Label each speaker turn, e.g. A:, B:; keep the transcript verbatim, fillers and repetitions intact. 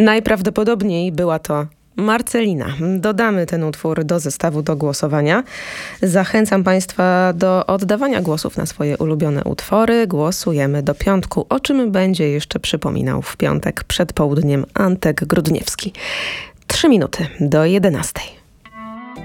A: Najprawdopodobniej była to Marcelina. Dodamy ten utwór do zestawu do głosowania. Zachęcam Państwa do oddawania głosów na swoje ulubione utwory. Głosujemy do piątku, o czym będzie jeszcze przypominał w piątek przed południem Antek Grudniewski. Trzy minuty do jedenastej.